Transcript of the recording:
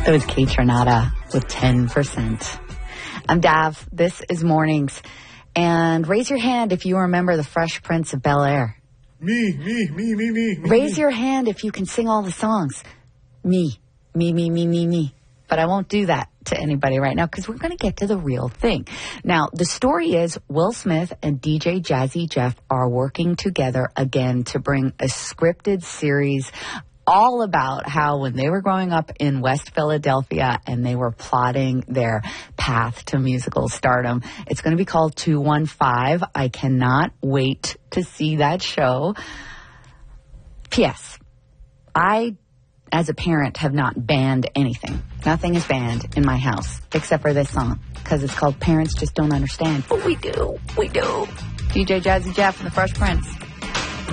That was Kate Renata with 10%. I'm Dav. This is Mornings. And raise your hand if you remember the Fresh Prince of Bel-Air. Me. Raise your hand if you can sing all the songs. Me. But I won't do that to anybody right now because we're going to get to the real thing. Now, the story is Will Smith and DJ Jazzy Jeff are working together again to bring a scripted series all about how when they were growing up in West Philadelphia and they were plotting their path to musical stardom. It's going to be called 215. I cannot wait to see that show. P.S. I, as a parent, have not banned anything. Nothing is banned in my house except for this song because it's called Parents Just Don't Understand. But we do. DJ Jazzy Jeff and the Fresh Prince.